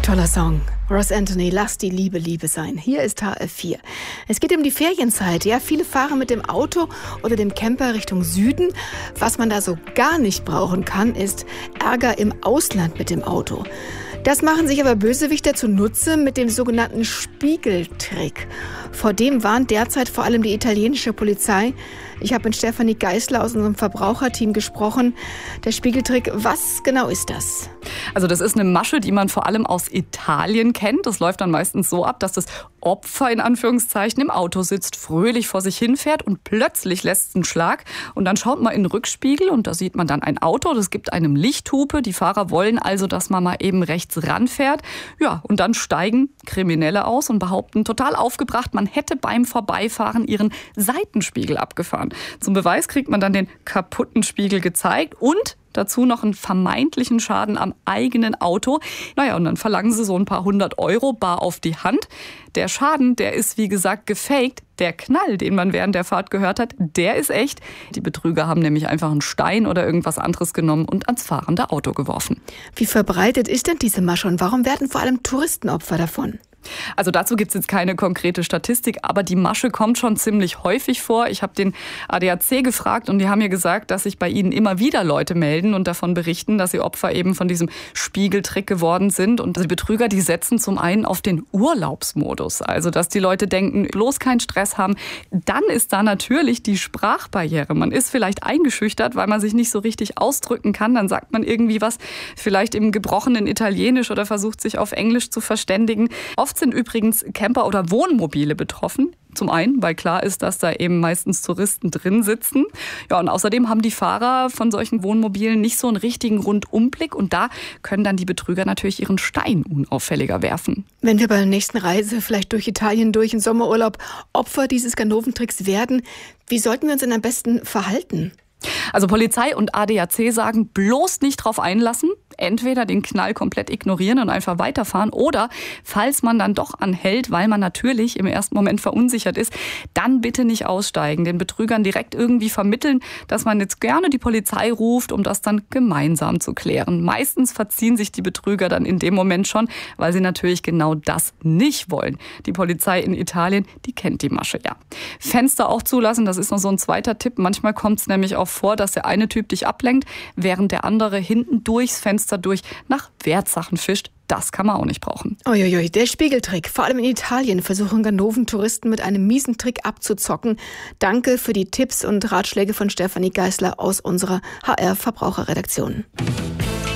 Toller Song. Ross Anthony, lass die Liebe Liebe sein. Hier ist HR4. Es geht um die Ferienzeit. Ja, viele fahren mit dem Auto oder dem Camper Richtung Süden. Was man da so gar nicht brauchen kann, ist Ärger im Ausland mit dem Auto. Das machen sich aber Bösewichter zunutze mit dem sogenannten Spiegeltrick. Vor dem warnt derzeit vor allem die italienische Polizei. Ich habe mit Stefanie Geisler aus unserem Verbraucherteam gesprochen. Der Spiegeltrick, was genau ist das? Also das ist eine Masche, die man vor allem aus Italien kennt. Das läuft dann meistens so ab, dass das Opfer in Anführungszeichen im Auto sitzt, fröhlich vor sich hinfährt und plötzlich lässt es einen Schlag. Und dann schaut man in den Rückspiegel und da sieht man dann ein Auto. Das gibt einem Lichthupe. Die Fahrer wollen also, dass man mal eben rechts ranfährt. Ja, und dann steigen Kriminelle aus und behaupten total aufgebracht, man hätte beim Vorbeifahren ihren Seitenspiegel abgefahren. Zum Beweis kriegt man dann den kaputten Spiegel gezeigt und dazu noch einen vermeintlichen Schaden am eigenen Auto. Naja, und dann verlangen sie so ein paar 100 Euro bar auf die Hand. Der Schaden, der ist wie gesagt gefaked. Der Knall, den man während der Fahrt gehört hat, der ist echt. Die Betrüger haben nämlich einfach einen Stein oder irgendwas anderes genommen und ans fahrende Auto geworfen. Wie verbreitet ist denn diese Masche und warum werden vor allem Touristen Opfer davon? Also dazu gibt es jetzt keine konkrete Statistik, aber die Masche kommt schon ziemlich häufig vor. Ich habe den ADAC gefragt und die haben mir gesagt, dass sich bei ihnen immer wieder Leute melden und davon berichten, dass sie Opfer eben von diesem Spiegeltrick geworden sind. Und die Betrüger, die setzen zum einen auf den Urlaubsmodus, also dass die Leute denken, bloß keinen Stress haben. Dann ist da natürlich die Sprachbarriere. Man ist vielleicht eingeschüchtert, weil man sich nicht so richtig ausdrücken kann. Dann sagt man irgendwie was, vielleicht im gebrochenen Italienisch oder versucht sich auf Englisch zu verständigen. Oft sind übrigens Camper oder Wohnmobile betroffen. Zum einen, weil klar ist, dass da eben meistens Touristen drin sitzen. Ja, und außerdem haben die Fahrer von solchen Wohnmobilen nicht so einen richtigen Rundumblick. Und da können dann die Betrüger natürlich ihren Stein unauffälliger werfen. Wenn wir bei der nächsten Reise vielleicht durch Italien, durch den Sommerurlaub Opfer dieses Ganoventricks werden, wie sollten wir uns denn am besten verhalten? Also Polizei und ADAC sagen, bloß nicht drauf einlassen. Entweder den Knall komplett ignorieren und einfach weiterfahren oder, falls man dann doch anhält, weil man natürlich im ersten Moment verunsichert ist, dann bitte nicht aussteigen. Den Betrügern direkt irgendwie vermitteln, dass man jetzt gerne die Polizei ruft, um das dann gemeinsam zu klären. Meistens verziehen sich die Betrüger dann in dem Moment schon, weil sie natürlich genau das nicht wollen. Die Polizei in Italien, die kennt die Masche ja. Fenster auch zulassen, das ist noch so ein zweiter Tipp. Manchmal kommt es nämlich auch vor, dass der eine Typ dich ablenkt, während der andere hinten durchs Fenster durch nach Wertsachen fischt. Das kann man auch nicht brauchen. Uiuiui, der Spiegeltrick. Vor allem in Italien versuchen Ganoven-Touristen mit einem miesen Trick abzuzocken. Danke für die Tipps und Ratschläge von Stefanie Geisler aus unserer HR-Verbraucherredaktion.